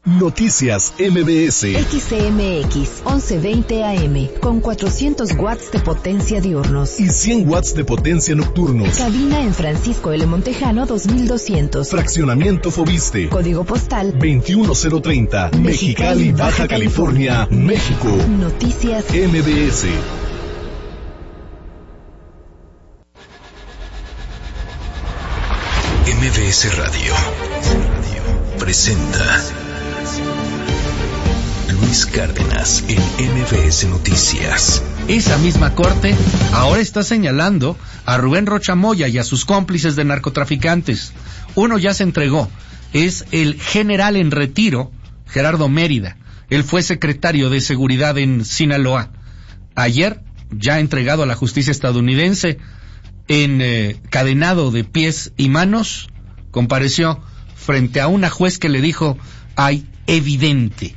Noticias MBS. XCMX 1120 AM con 400 watts de potencia diurnos y 100 watts de potencia nocturnos. Cabina en Francisco L. Montejano 2200. Fraccionamiento Fobiste. Código postal 21030. Mexicali, Baja California, México. Noticias MBS. MBS Radio presenta Luis Cárdenas en MBS Noticias. Esa misma corte ahora está señalando a Rubén Rocha Moya y a sus cómplices de narcotraficantes. Uno ya se entregó, es el general en retiro, Gerardo Mérida. Él fue secretario de Seguridad en Sinaloa. Ayer, ya entregado a la justicia estadounidense, encadenado de pies y manos, compareció frente a una juez que le dijo: hay evidente,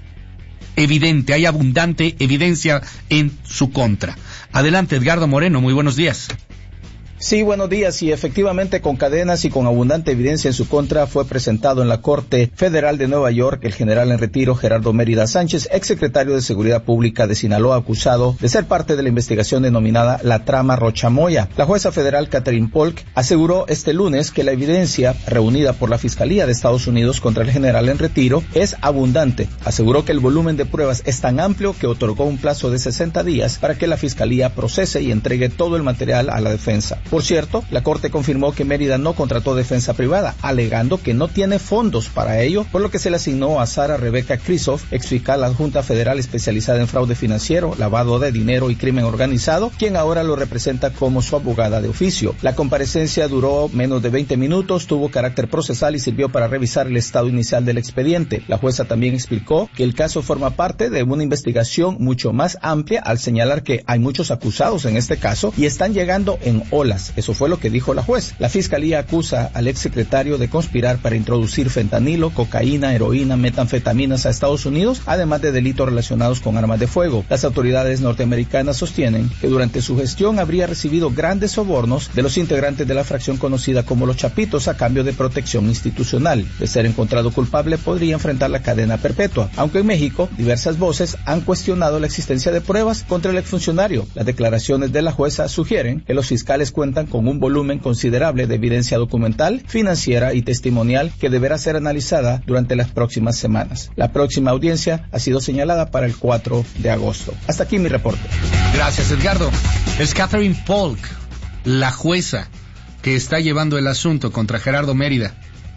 hay abundante evidencia en su contra. Adelante, Edgardo Moreno, muy buenos días. Sí, buenos días. Y efectivamente, con cadenas y con abundante evidencia en su contra, fue presentado en la Corte Federal de Nueva York el general en retiro Gerardo Mérida Sánchez, exsecretario de Seguridad Pública de Sinaloa, acusado de ser parte de la investigación denominada la trama Rocha Moya. La jueza federal Catherine Polk aseguró este lunes que la evidencia reunida por la Fiscalía de Estados Unidos contra el general en retiro es abundante. Aseguró que el volumen de pruebas es tan amplio que otorgó un plazo de 60 días para que la Fiscalía procese y entregue todo el material a la defensa. Por cierto, la Corte confirmó que Mérida no contrató defensa privada, alegando que no tiene fondos para ello, por lo que se le asignó a Sara Rebeca Krisoff, exfiscal adjunta federal especializada en fraude financiero, lavado de dinero y crimen organizado, quien ahora lo representa como su abogada de oficio. La comparecencia duró menos de 20 minutos, tuvo carácter procesal y sirvió para revisar el estado inicial del expediente. La jueza también explicó que el caso forma parte de una investigación mucho más amplia, al señalar que hay muchos acusados en este caso y están llegando en olas. Eso fue lo que dijo la juez. La Fiscalía acusa al exsecretario de conspirar para introducir fentanilo, cocaína, heroína, metanfetaminas a Estados Unidos, además de delitos relacionados con armas de fuego. Las autoridades norteamericanas sostienen que durante su gestión habría recibido grandes sobornos de los integrantes de la fracción conocida como los Chapitos a cambio de protección institucional. De ser encontrado culpable, podría enfrentar la cadena perpetua. Aunque en México, diversas voces han cuestionado la existencia de pruebas contra el exfuncionario. Las declaraciones de la jueza sugieren que los fiscales cuentan con un volumen considerable de evidencia documental, financiera y testimonial que deberá ser analizada durante las próximas semanas. La próxima audiencia ha sido señalada para el 4 de agosto. Hasta aquí mi reporte. Gracias, Edgardo. Es Catherine Polk, la jueza que está llevando el asunto contra Gerardo Mérida,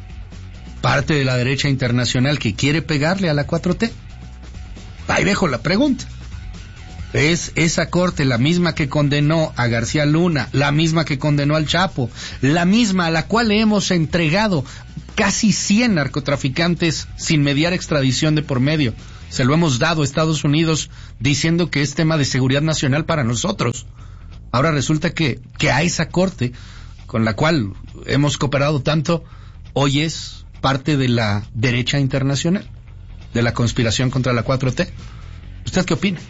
parte de la derecha internacional que quiere pegarle a la 4T. Ahí dejo la pregunta. Es esa corte la misma que condenó a García Luna, la misma que condenó al Chapo, la misma a la cual le hemos entregado casi 100 narcotraficantes sin mediar extradición de por medio. Se lo hemos dado a Estados Unidos diciendo que es tema de seguridad nacional para nosotros. Ahora resulta que a esa corte con la cual hemos cooperado tanto, hoy es parte de la derecha internacional, de la conspiración contra la 4T. ¿Usted qué opina?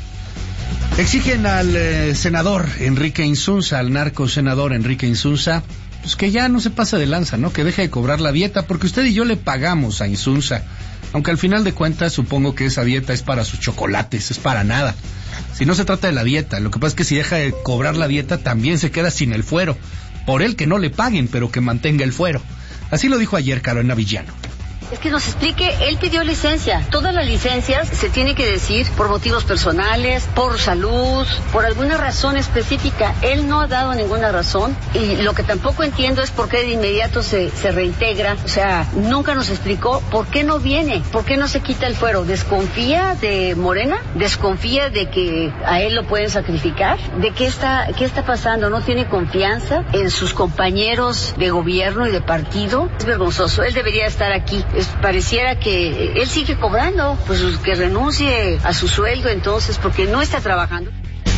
Exigen al senador Enrique Insunza, al narco senador Enrique Insunza, pues que ya no se pase de lanza, ¿no? Que deje de cobrar la dieta, porque usted y yo le pagamos a Insunza, aunque al final de cuentas supongo que esa dieta es para sus chocolates, es para nada. Si no se trata de la dieta, lo que pasa es que si deja de cobrar la dieta también se queda sin el fuero. Por él que no le paguen, pero que mantenga el fuero. Así lo dijo ayer Carolina Villano. Es que nos explique, él pidió licencia. Todas las licencias se tiene que decir por motivos personales, por salud, por alguna razón específica. Él no ha dado ninguna razón y lo que tampoco entiendo es por qué de inmediato se reintegra. O sea, nunca nos explicó por qué no viene, por qué no se quita el fuero. ¿Desconfía de Morena? ¿Desconfía de que a él lo pueden sacrificar? ¿De qué está pasando? ¿No tiene confianza en sus compañeros de gobierno y de partido? Es vergonzoso. Él debería estar aquí. Pareciera que él sigue cobrando, pues que renuncie a su sueldo entonces, porque no está trabajando.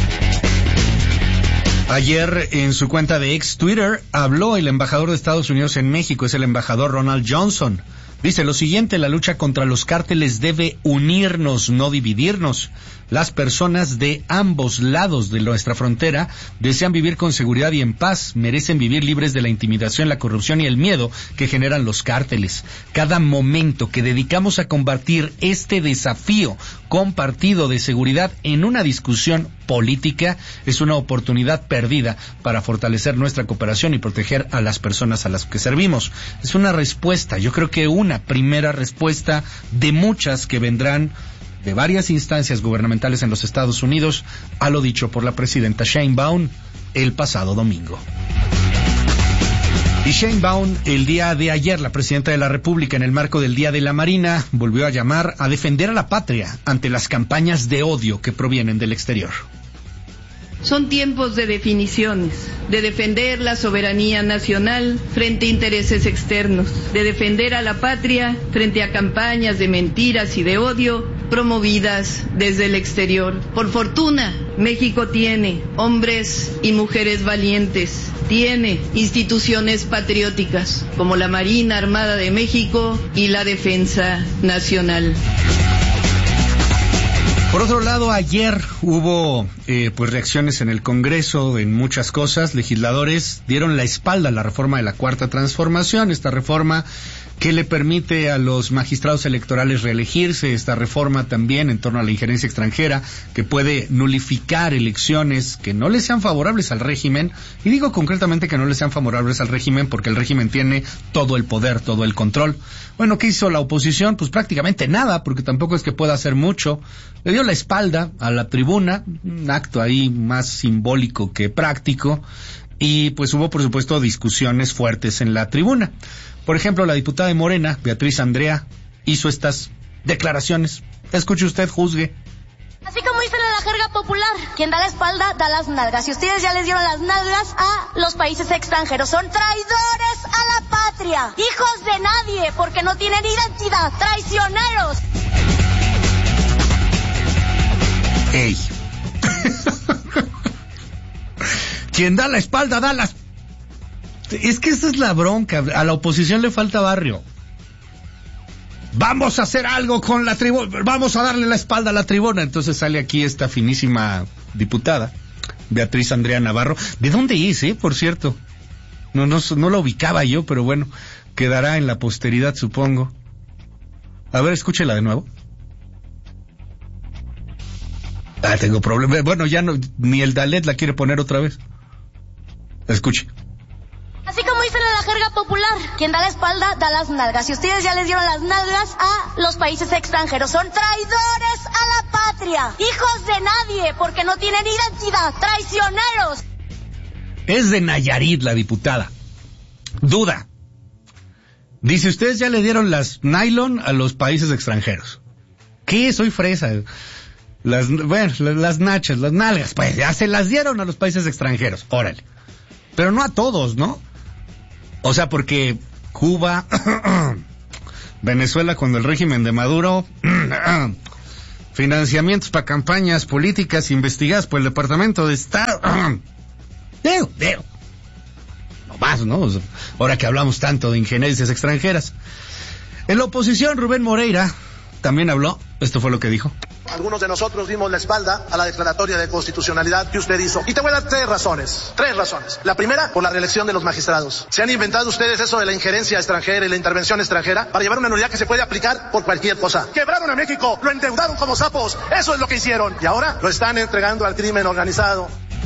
Ayer en su cuenta de ex Twitter habló el embajador de Estados Unidos en México, es el embajador Ronald Johnson. Dice lo siguiente: la lucha contra los cárteles debe unirnos, no dividirnos. Las personas de ambos lados de nuestra frontera desean vivir con seguridad y en paz, merecen vivir libres de la intimidación, la corrupción y el miedo que generan los cárteles. Cada momento que dedicamos a combatir este desafío compartido de seguridad en una discusión política es una oportunidad perdida para fortalecer nuestra cooperación y proteger a las personas a las que servimos. Es una respuesta, yo creo que una primera respuesta de muchas que vendrán de varias instancias gubernamentales en los Estados Unidos a lo dicho por la presidenta Sheinbaum el pasado domingo. Y Sheinbaum, el día de ayer, la presidenta de la República, en el marco del Día de la Marina, volvió a llamar a defender a la patria ante las campañas de odio que provienen del exterior. Son tiempos de definiciones, de defender la soberanía nacional frente a intereses externos, de defender a la patria frente a campañas de mentiras y de odio promovidas desde el exterior. Por fortuna, México tiene hombres y mujeres valientes, tiene instituciones patrióticas como la Marina Armada de México y la Defensa Nacional. Por otro lado, ayer hubo reacciones en el Congreso en muchas cosas. Legisladores dieron la espalda a la reforma de la Cuarta Transformación, esta reforma que le permite a los magistrados electorales reelegirse, esta reforma también en torno a la injerencia extranjera que puede nulificar elecciones que no le sean favorables al régimen, y digo concretamente que no le sean favorables al régimen porque el régimen tiene todo el poder, todo el control. Bueno, ¿qué hizo la oposición? Pues prácticamente nada, porque tampoco es que pueda hacer mucho. Le dio la espalda a la tribuna, un acto ahí más simbólico que práctico, y pues hubo por supuesto discusiones fuertes en la tribuna. Por ejemplo, la diputada de Morena, Beatriz Andrea, hizo estas declaraciones. Escuche usted, juzgue. Así como dicen en la jerga popular, quien da la espalda da las nalgas. Y ustedes ya les dieron las nalgas a los países extranjeros. Son traidores a la patria, hijos de nadie, porque no tienen identidad, traicioneros. ¡Ey! Quien da la espalda da las... Es que esa es la bronca. A la oposición le falta barrio. Vamos a hacer algo con la tribuna, vamos a darle la espalda a la tribuna. Entonces sale aquí esta finísima diputada, Beatriz Andrea Navarro. ¿De dónde es, por cierto? No la ubicaba yo, pero bueno, quedará en la posteridad, supongo. A ver, escúchela de nuevo. Tengo problemas. Bueno, ya no, ni el Dalet la quiere poner otra vez. Escuche. Así como dicen en la jerga popular, quien da la espalda da las nalgas. Y ustedes ya les dieron las nalgas a los países extranjeros. Son traidores a la patria, hijos de nadie, porque no tienen identidad, traicioneros. Es de Nayarit la diputada. Duda. Dice, ustedes ya le dieron las nylon a los países extranjeros. ¿Qué? Soy fresa. Las nachas, las nalgas, pues ya se las dieron a los países extranjeros. Órale. Pero no a todos, ¿no? O sea, porque Cuba, Venezuela con el régimen de Maduro, financiamientos para campañas políticas investigadas por el Departamento de Estado. Digo. No más, ¿no? O sea, ahora que hablamos tanto de injerencias extranjeras. En la oposición, Rubén Moreira también habló. Esto fue lo que dijo. Algunos de nosotros dimos la espalda a la declaratoria de constitucionalidad que usted hizo. Y te voy a dar tres razones. La primera, por la reelección de los magistrados. ¿Se han inventado ustedes eso de la injerencia extranjera y la intervención extranjera para llevar una nulidad que se puede aplicar por cualquier cosa? Quebraron a México, lo endeudaron como sapos. Eso es lo que hicieron. Y ahora lo están entregando al crimen organizado.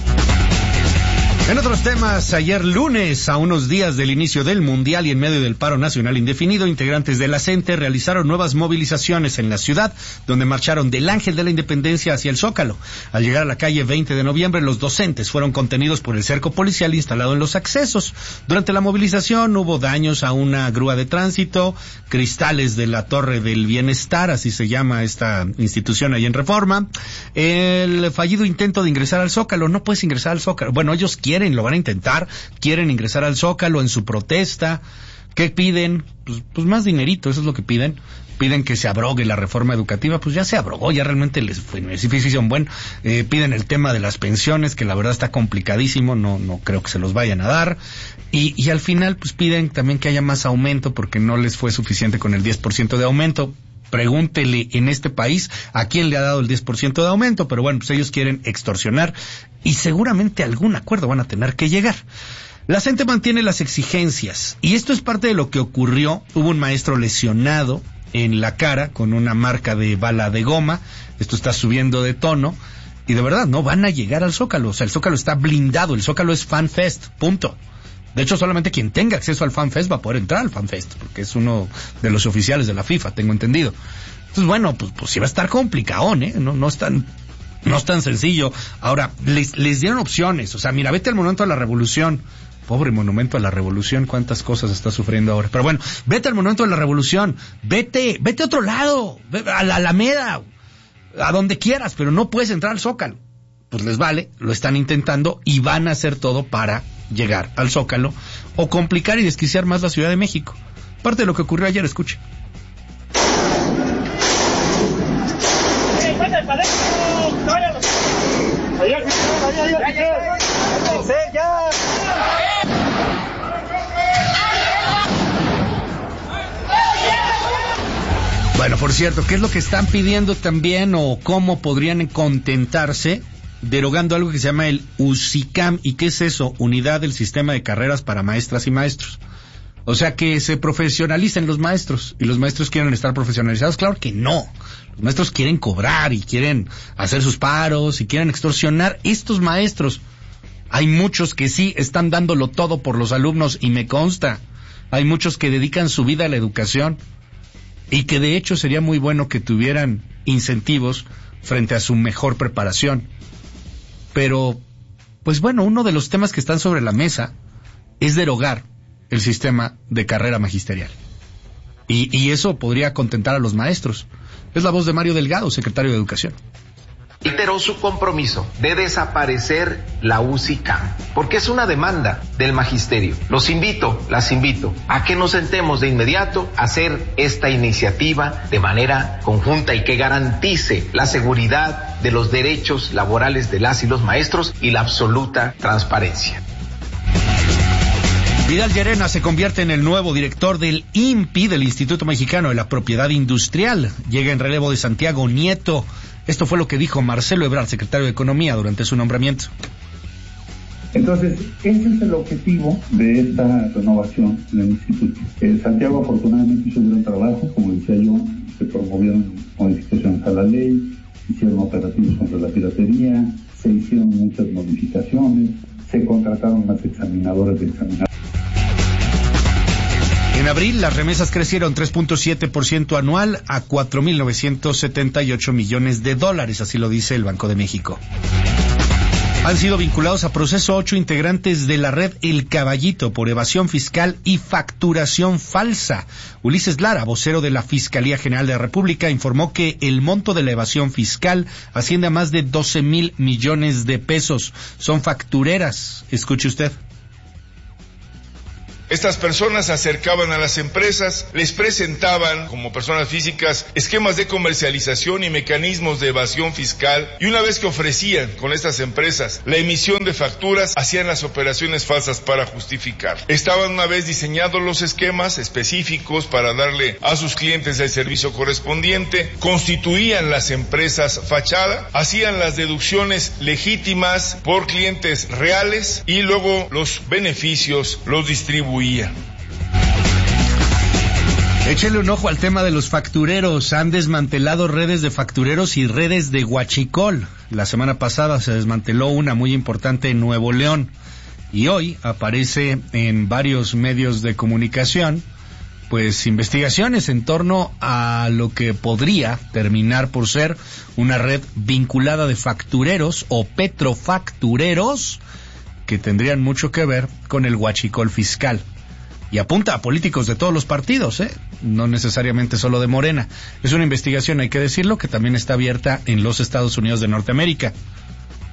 En otros temas, ayer lunes, a unos días del inicio del Mundial y en medio del paro nacional indefinido, integrantes de la CENTE realizaron nuevas movilizaciones en la ciudad, donde marcharon del Ángel de la Independencia hacia el Zócalo. Al llegar a la calle 20 de noviembre, los docentes fueron contenidos por el cerco policial instalado en los accesos. Durante la movilización hubo daños a una grúa de tránsito, cristales de la Torre del Bienestar, así se llama esta institución ahí en Reforma. El fallido intento de ingresar al Zócalo, no puedes ingresar al Zócalo. Bueno, ellos lo van a intentar, quieren ingresar al Zócalo en su protesta ¿Qué piden? Pues más dinerito, eso es lo que piden. Piden que se abrogue la reforma educativa, pues ya se abrogó, ya realmente les fue un buen. Piden el tema de las pensiones, que la verdad está complicadísimo, no creo que se los vayan a dar. Y al final, pues piden también que haya más aumento, porque no les fue suficiente con el 10% de aumento. Pregúntele en este país a quién le ha dado el 10% de aumento, pero bueno, pues ellos quieren extorsionar y seguramente a algún acuerdo van a tener que llegar. La gente mantiene las exigencias y esto es parte de lo que ocurrió. Hubo un maestro lesionado en la cara con una marca de bala de goma. Esto está subiendo de tono y de verdad no van a llegar al Zócalo. O sea, el Zócalo está blindado, el Zócalo es FanFest, punto. De hecho, solamente quien tenga acceso al FanFest va a poder entrar al FanFest, porque es uno de los oficiales de la FIFA, tengo entendido. Entonces, bueno, pues sí va a estar complicado, no es tan sencillo. Ahora, les dieron opciones. O sea, mira, vete al Monumento a la Revolución. Pobre Monumento a la Revolución, cuántas cosas está sufriendo ahora. Pero bueno, vete al Monumento a la Revolución, vete a otro lado, a la Alameda, a donde quieras, pero no puedes entrar al Zócalo. Pues les vale, lo están intentando y van a hacer todo para llegar al Zócalo o complicar y desquiciar más la Ciudad de México. Parte de lo que ocurrió ayer, escuche. Bueno, por cierto, ¿qué es lo que están pidiendo también o cómo podrían contentarse? Derogando algo que se llama el USICAM. ¿Y qué es eso? Unidad del Sistema de Carreras para Maestras y Maestros. O sea, que se profesionalicen los maestros. ¿Y los maestros quieren estar profesionalizados? Claro que no. Los maestros quieren cobrar y quieren hacer sus paros y quieren extorsionar. Estos maestros, hay muchos que sí están dándolo todo por los alumnos y me consta. Hay muchos que dedican su vida a la educación y que de hecho sería muy bueno que tuvieran incentivos frente a su mejor preparación. Pero, pues bueno, uno de los temas que están sobre la mesa es derogar el sistema de carrera magisterial. Y eso podría contentar a los maestros. Es la voz de Mario Delgado, secretario de Educación. Reiteró su compromiso de desaparecer la USICAM, porque es una demanda del magisterio. Las invito a que nos sentemos de inmediato a hacer esta iniciativa de manera conjunta y que garantice la seguridad de los derechos laborales de las y los maestros y la absoluta transparencia. Vidal Llerena se convierte en el nuevo director del INPI, del Instituto Mexicano de la Propiedad Industrial. Llega en relevo de Santiago Nieto. Esto fue lo que dijo Marcelo Ebrard, secretario de Economía, durante su nombramiento. Entonces, ese es el objetivo de esta renovación en el instituto. Santiago afortunadamente hizo un gran trabajo, como decía yo, se promovieron modificaciones a la ley, hicieron operativos contra la piratería, se hicieron muchas modificaciones, se contrataron más examinadores de examinadores. En abril, las remesas crecieron 3.7% anual a 4.978 millones de dólares, así lo dice el Banco de México. Han sido vinculados a proceso 8 integrantes de la red El Caballito por evasión fiscal y facturación falsa. Ulises Lara, vocero de la Fiscalía General de la República, informó que el monto de la evasión fiscal asciende a más de 12,000 millones de pesos. Son factureras. Escuche usted. Estas personas se acercaban a las empresas, les presentaban como personas físicas esquemas de comercialización y mecanismos de evasión fiscal y una vez que ofrecían con estas empresas la emisión de facturas, hacían las operaciones falsas para justificar. Estaban una vez diseñados los esquemas específicos para darle a sus clientes el servicio correspondiente, constituían las empresas fachada, hacían las deducciones legítimas por clientes reales y luego los beneficios los distribuían. Échele un ojo al tema de los factureros. Han desmantelado redes de factureros y redes de huachicol. La semana pasada se desmanteló una muy importante en Nuevo León. Y hoy aparece en varios medios de comunicación, pues investigaciones en torno a lo que podría terminar por ser una red vinculada de factureros o petrofactureros que tendrían mucho que ver con el huachicol fiscal. Y apunta a políticos de todos los partidos, no necesariamente solo de Morena. Es una investigación, hay que decirlo, que también está abierta en los Estados Unidos de Norteamérica.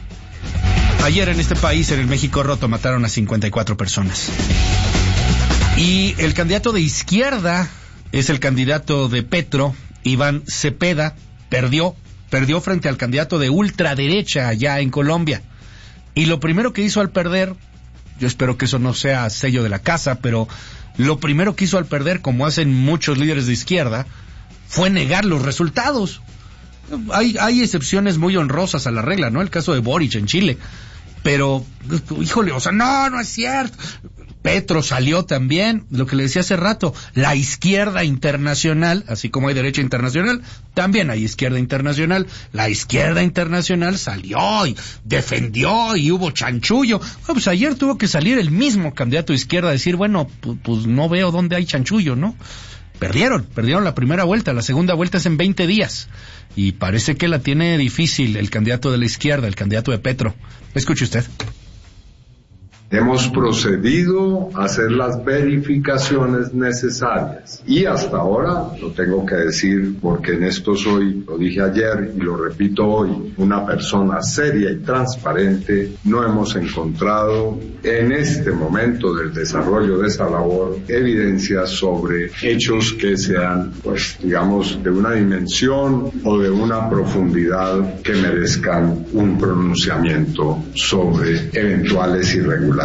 Ayer en este país, en el México roto, mataron a 54 personas. Y el candidato de izquierda es el candidato de Petro, Iván Cepeda, perdió frente al candidato de ultraderecha allá en Colombia. Y lo primero que hizo al perder, yo espero que eso no sea sello de la casa, pero lo primero que hizo al perder, como hacen muchos líderes de izquierda, fue negar los resultados. Hay excepciones muy honrosas a la regla, ¿no? El caso de Boric en Chile. Pero, híjole, o sea, no es cierto. Petro salió también, lo que le decía hace rato, la izquierda internacional, así como hay derecha internacional, también hay izquierda internacional. La izquierda internacional salió y defendió y hubo chanchullo. Bueno, pues ayer tuvo que salir el mismo candidato de izquierda a decir, bueno, pues no veo dónde hay chanchullo, ¿no? Perdieron la primera vuelta, la segunda vuelta es en 20 días. Y parece que la tiene difícil el candidato de la izquierda, el candidato de Petro. Escuche usted. Hemos procedido a hacer las verificaciones necesarias y hasta ahora, lo tengo que decir porque en esto soy, lo dije ayer y lo repito hoy, una persona seria y transparente, no hemos encontrado en este momento del desarrollo de esa labor evidencias sobre hechos que sean, pues digamos, de una dimensión o de una profundidad que merezcan un pronunciamiento sobre eventuales irregularidades.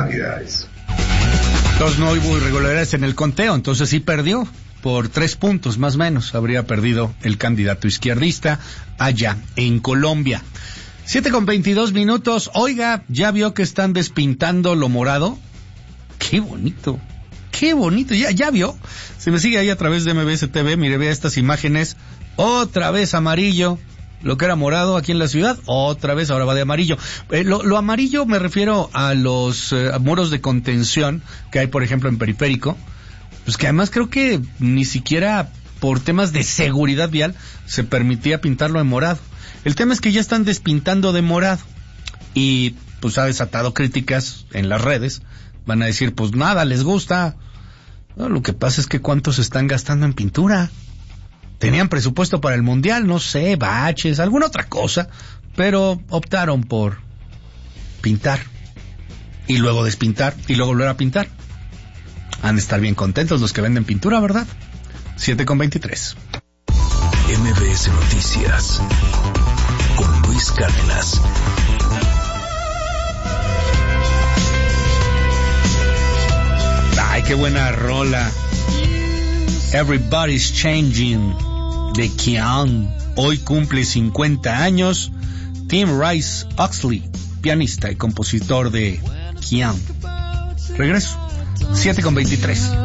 Entonces no hubo irregularidades en el conteo, entonces sí perdió por 3 puntos más o menos, habría perdido el candidato izquierdista allá en Colombia. 7:22. Oiga, ¿ya vio que están despintando lo morado? ¡Qué bonito! ¿Ya vio? Se me sigue ahí a través de MBS TV, mire, vea estas imágenes, otra vez amarillo. Lo que era morado aquí en la ciudad, otra vez ahora va de amarillo. Lo amarillo me refiero a los muros de contención que hay, por ejemplo, en Periférico, pues que además creo que ni siquiera por temas de seguridad vial se permitía pintarlo en morado. El tema es que ya están despintando de morado y pues ha desatado críticas en las redes. Van a decir, pues nada, les gusta. No, lo que pasa es que ¿cuántos están gastando en pintura? Tenían presupuesto para el Mundial, no sé, baches, alguna otra cosa, pero optaron por pintar y luego despintar y luego volver a pintar. Han de estar bien contentos los que venden pintura, ¿verdad? 7:23. MBS Noticias con Luis Cárdenas. Ay, qué buena rola. Everybody's Changing de Kian. Hoy cumple 50 años Tim Rice Oxley, pianista y compositor de Kian. Regreso, 7:23.